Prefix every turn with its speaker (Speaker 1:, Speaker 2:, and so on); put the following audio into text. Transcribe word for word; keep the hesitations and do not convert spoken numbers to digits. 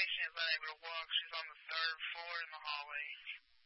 Speaker 1: patient is unable to walk. She's on the third floor in the hallway.